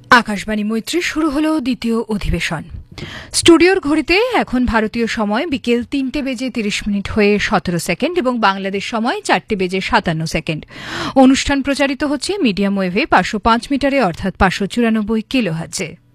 আকাশবাণী মৈত্রী শুরু হলো দ্বিতীয় অধিবেশন। স্টুডিওর ঘড়িতে এখন ভারতীয় সময় বিকেল 3:30 হয়ে 17 সেকেন্ড এবং বাংলাদেশ সময় 4:57 সেকেন্ড। অনুষ্ঠান প্রচারিত হচ্ছে মিডিয়াম ওয়েভে 505 মিটারে অর্থাৎ 594 কিলোহার্টজে।